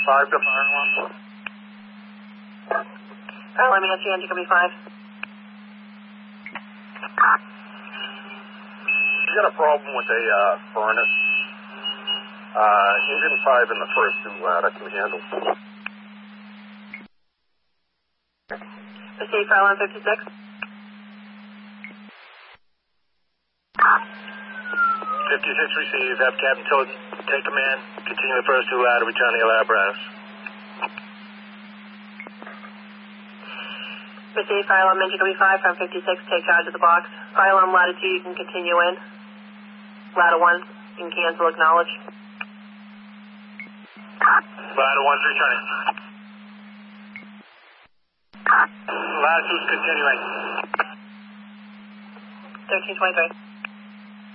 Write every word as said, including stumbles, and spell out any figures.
five to fire alarm. Uh, let me answer you, Jacoby five. You got a problem with a uh, furnace. Uh, engine five in the first two ladder can handle. Receive fire alarm fifty-six. fifty-six received. Have Captain Tilton take command. Continue the first two ladder. Return the apparatus. Receive fire alarm Jacoby five from fifty-six. Take charge of the box. Fire alarm ladder two, you can continue in. Ladder one, you can cancel, acknowledge. Ladder one's returning. Ladder two's continuing. thirteen twenty-three.